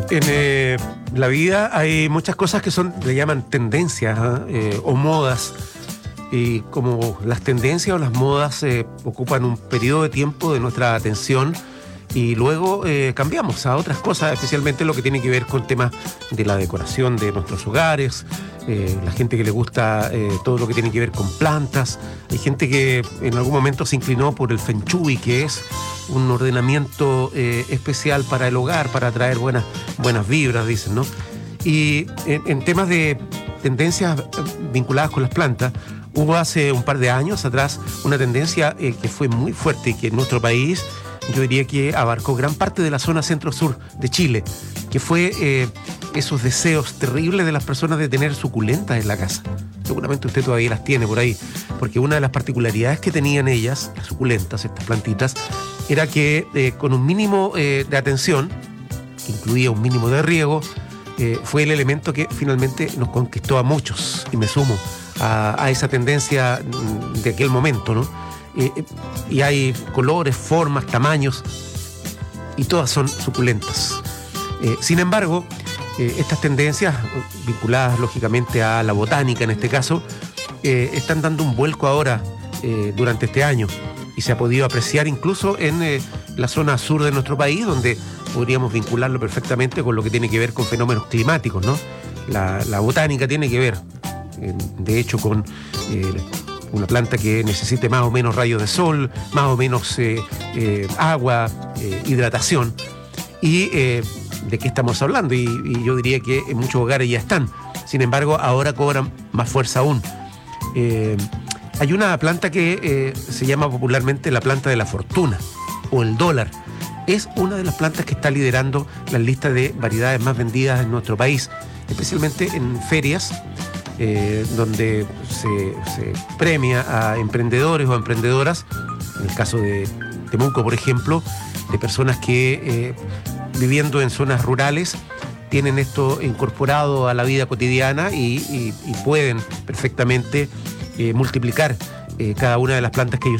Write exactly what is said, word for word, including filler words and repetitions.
En eh, la vida hay muchas cosas que son, le llaman tendencias, ¿eh? Eh, o modas. Y como las tendencias o las modas eh, ocupan un periodo de tiempo de nuestra atención y luego eh, cambiamos a otras cosas, especialmente lo que tiene que ver con temas de la decoración de nuestros hogares, eh, la gente que le gusta eh, todo lo que tiene que ver con plantas. Hay gente que en algún momento se inclinó por el Feng Shui, que es un ordenamiento eh, especial para el hogar, para traer buenas, buenas vibras, dicen, ¿no? Y en, en temas de tendencias vinculadas con las plantas, hubo hace un par de años atrás una tendencia eh, que fue muy fuerte y que en nuestro país yo diría que abarcó gran parte de la zona centro-sur de Chile, que fue eh, esos deseos terribles de las personas de tener suculentas en la casa. Seguramente usted todavía las tiene por ahí, porque una de las particularidades que tenían ellas, las suculentas, estas plantitas, era que eh, con un mínimo eh, de atención, que incluía un mínimo de riego, eh, fue el elemento que finalmente nos conquistó a muchos, y me sumo a, a esa tendencia de aquel momento, ¿no? Eh, y hay colores, formas, tamaños, y todas son suculentas. Eh, sin embargo, eh, estas tendencias, vinculadas lógicamente a la botánica en este caso, eh, están dando un vuelco ahora eh, durante este año, y se ha podido apreciar incluso en eh, la zona sur de nuestro país, donde podríamos vincularlo perfectamente con lo que tiene que ver con fenómenos climáticos, ¿no? La, la botánica tiene que ver, eh, de hecho, con eh, una planta que necesite más o menos rayos de sol, más o menos eh, eh, agua, eh, hidratación. ¿Y eh, de qué estamos hablando? Y, y yo diría que en muchos hogares ya están. Sin embargo, ahora cobran más fuerza aún. Eh, hay una planta que eh, se llama popularmente la planta de la fortuna o el dólar. Es una de las plantas que está liderando las listas de variedades más vendidas en nuestro país, especialmente en ferias, Eh, donde se, se premia a emprendedores o emprendedoras, en el caso de Temuco, por ejemplo, de personas que eh, viviendo en zonas rurales tienen esto incorporado a la vida cotidiana y, y, y pueden perfectamente eh, multiplicar eh, cada una de las plantas que ellos